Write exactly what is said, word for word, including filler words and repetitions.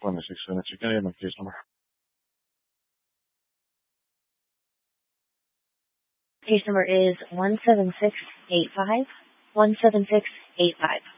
twenty-six minutes. You can hear my case number. Case number is one seven six eight five. one seven six eight five.